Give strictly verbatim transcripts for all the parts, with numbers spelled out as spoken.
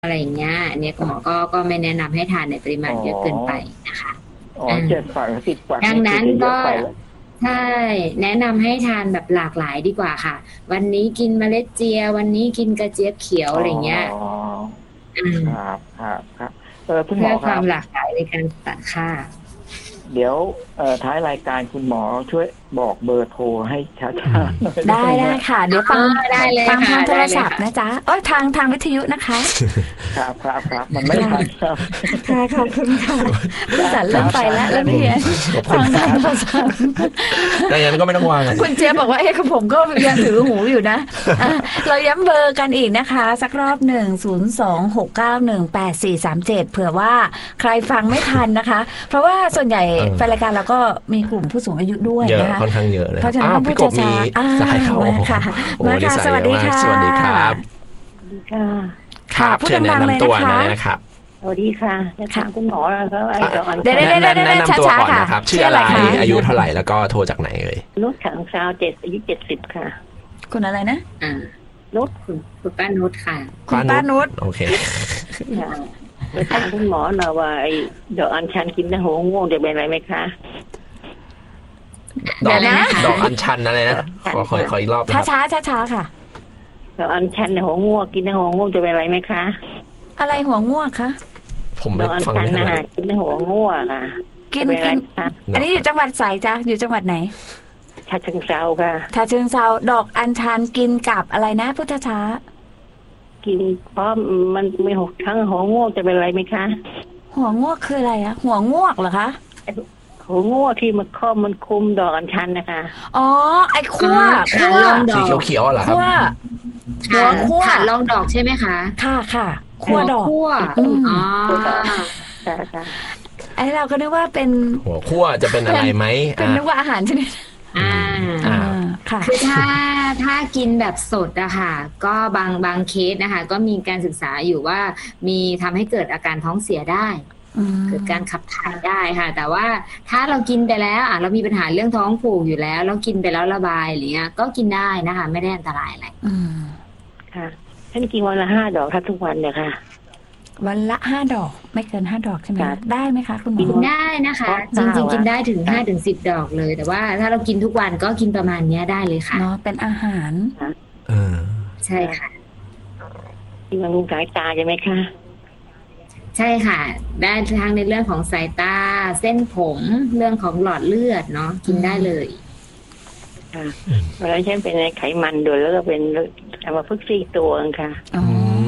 อะไรอย่างเงี้ยอันเนี้ยคุณหมอก็ก็ไม่แนะนำให้ทานในปริมาณเยอะเกินไปนะคะอ๋อเจ็ดฝักสิบฝักดังนั้นก็ใใช่แนะนำให้ทานแบบหลากหลายดีกว่าค่ะวันนี้กินเมล็ดเจียวันนี้กินกระเจี๊ยบเขียวอะไรเงี้ยครับครับครับเออคุณหมเพื่ออความหลากหลายในการตัดค่าเดี๋ยวท้ายรายการคุณหมอช่วยบอกเบอร์โทรให้ช้าๆหน่อยได้ได้ค่ะเดี๋ยวฟังได้เลยฟังทางโทรศัพท์นะจ๊ะเอ้ยทางทางวิทยุนะคะครับครับครับมันไม่ทันครับค่ะขอบคุณค่ะคุณจันเริ่มไปแล้วแล้วพี่ฟังทางโทรศัพท์แต่ยังก็ไม่ต้องวางคุณเจี๊ยบบอกว่าเอ้ผมก็ยังถือหูอยู่นะเราย้ำเบอร์กันอีกนะคะสักรอบหนึ่งศูนย์สองหกเก้าหนึ่งแปดสี่สามเจ็ดเผื่อว่าใครฟังไม่ทันนะคะเพราะว่าส่วนใหญ่แฟนรายการเราก็มีกลุ่มผู้สูงอายุด้วยนะคะค่อนข้างเยอะเลยเพราะฉะนั้นต้องพูดช้าๆสายเข้าค่ะมาค่ะสวัสดีค่ะสวัสดีครับค่ะครับเชิญแนะนำตัวนะครับสวัสดีค่ะจะถามคุณหมอแล้วไอ้ดอกอัญชันเดี๋ยวๆๆๆแนะนำตัวก่อนนะครับชื่ออะไรอายุเท่าไหร่แล้วก็โทรจากไหนเอ่ยนุชถังซาวเจ็ดอายุเจ็ดสิบค่ะคุณอะไรนะอ่านุชคุณคุณป้านุชค่ะคุณป้านุชโอเคจะถามคุณหมอหน่อยว่าไอ้ดอกอัญชันกินแล้วหัวง่วงจะเป็นอะไรไหมคะดอกนะดอกอัญชันอะไรนะขอขอขออีกรอบช้าช้าช้าช้าค่ะดอกอัญชันในหัวง่วงกินในหัวง่วงจะเป็นอะไรไหมคะอะไรหัวง่วงคะผมไม่ฟังไม่ได้กินในหัวง่วงอ่ะกินกินอันนี้อยู่จังหวัดไหนจ๊ะอยู่จังหวัดไหนฉะเชิงเทราค่ะฉะเชิงเทราดอกอัญชันกินกับอะไรนะพุทธช้ากินเพราะมันมีหกทั้งหัวง่วงจะเป็นอะไรไหมคะหัวง่วงคืออะไรอะหัวง่วงเหรอคะหัวง่วงที่มันข้อมันคุมดอกอัญชันนะคะอ๋อไอ้ขั้วขั้วสีเขียวๆเหรอครับหัวขั้วขาลองดอกใช่ไหมคะค่ะค่ะขั้วดอกขั้วอ๋อค่ะค่ะไอ้เราก็นึกว่าเป็นหัวขั้วจะเป็นอะไรไหมเป็นนึกว่าอาหารชนิดอ่าค่ะคือถ้าถ้ากินแบบสดอะค่ะก็บางบางเคสนะคะก็มีการศึกษาอยู่ว่ามีทำให้เกิดอาการท้องเสียได้เกิดการขับถ่ายได้ค่ะแต่ว่าถ้าเรากินไปแล้วอ่ะเรามีปัญหาเรื่องท้องผูกอยู่แล้วเรากินไปแล้วระบายอะไรเงี้ยก็กินได้นะคะไม่ได้อันตรายอะไรค่ะท่านกินวันละห้าดอกค่ะทุกวันเนี่ยค่ะวันละห้าดอกไม่เกินห้าดอกใช่ไหมได้ไหมคะคุณหมอกินได้นะคะจริงๆกินได้ถึงห้าถึงสิบดอกเลยแต่ว่าถ้าเรากินทุกวันก็กินประมาณนี้ได้เลยค่ะเนาะเป็นอาหารเออใช่ค่ะกินบำรุงสายตาใช่ไหมคะใช่ค่ะได้ทั้งในเรื่องของสายตาเส้นผมเรื่องของหลอดเลือดเนาะกินได้เลยค่ะเพราะฉะนั้นเป็นไขมันด้วยแล้วก็เป็นอัมพฤกษ์ซีกตัวค่ะอ๋อ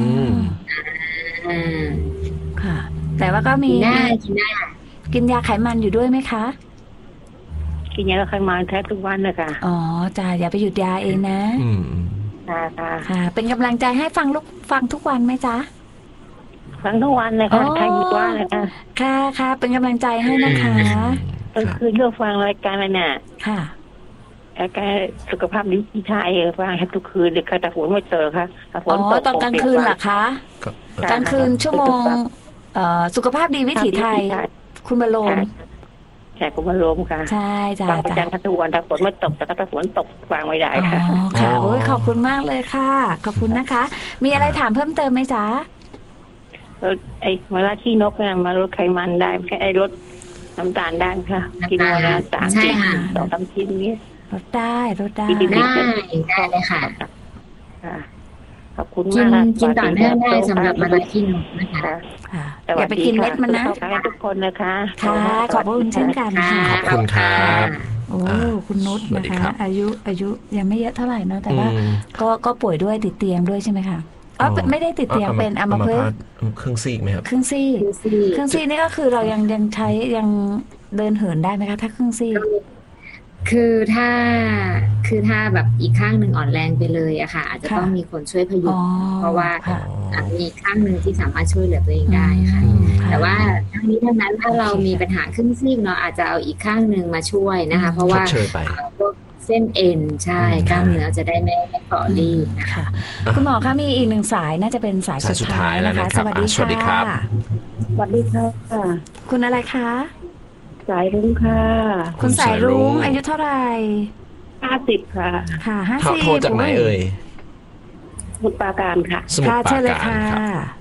ค่ะแต่ว่าก็มีได้กินได้กินยาไขมันอยู่ด้วยไหมคะกินยาไขมันแทบทุกวันเลยค่ะอ๋อจ้าอย่าไปหยุดยาเองนะค่ะค่ะเป็นกำลังใจให้ฟังลูกฟังทุกวันไหมจ๊ะฟังทุกวันเลยค่ะใครมีว่าเลยค่ะค่ะค่ะเป็นกำลังใจให้นะคะก็คือเลือกฟังรายการเนี่ยค่ะรายการสุขภาพดีที่ไทยฟังให้ทุกคืนเลยค่ะแต่ฝนไม่เจอค่ะฝนตกตอนกลางคืนเหรอคะกลางคืนชั่วโมงสุขภาพดีวิถีไทยคุณบรมใช่คุณบรมค่ะใช่จ้ะฟังประจำทุกวันถ้าฝนไม่ตกแต่ถ้าฝนตกฟังไม่ได้ค่ะค่ะโอ้ยขอบคุณมากเลยค่ะขอบคุณนะคะมีอะไรถามเพิ่มเติมไหมจ๊ะไอ้เวลาที่นกเนี่ยมาลดไขมันได้แค่ไอ้ลดน้ำตาลได้ค่ะกินวันละสามชิ้นสองสามชิ้นนี้ลดได้ลดได้ได้ได้เลยค่ะขอบคุณมากกินต่อเนื่องได้สำหรับมาลาที่นกนะคะอย่าไปกินเม็ดมันนะทุกคนนะคะค่ะขอบคุณเช่นกันค่ะขอบคุณครับโอ้คุณนุชนะคะอายุอายุยังไม่เยอะเท่าไหร่เนาะแต่ว่าก็ก็ป่วยด้วยติดเตียงด้วยใช่ไหมคะอ๋อไม่ได้ติดเตียงเป็นอัมพฤกษ์ครึ่งซีกไหมครับครึ่งซีกครึ่งซีกนี่ก็คือเรายังยังใช้ยังเดินเหินได้ไหมคะถ้าครึ่งซีกคือถ้าคือถ้าแบบอีกข้างหนึ่งอ่อนแรงไปเลยอะค่ะอาจจะต้องมีคนช่วยพยุงเพราะว่ามีข้างหนึ่งที่สามารถช่วยเหลือตัวเองได้ค่ะแต่ว่าทั้งนี้ทั้งนั้นถ้าเรามีปัญหาครึ่งซีกเนาะอาจจะเอาอีกข้างหนึ่งมาช่วยนะคะเพราะว่าเส้นเอ็นใช่กล้ามเนื้อจะได้ไม่ไม่ต่อรีบนะคะคุณหมอคะมีอีกหนึ่งสายน่าจะเป็นสายสุดท้ายนะคะสวัสดีค่ะสวัสดีครับสวัสดีค่ะคุณอะไรคะสายรุ้งค่ะคุณสายรุ้งอายุเท่าไหร่ห้าสิบค่ะค่ะห้าสิบโทรจากไหนเอ่ยสมุทรปราการค่ะค่ะเชิญเลยค่ะ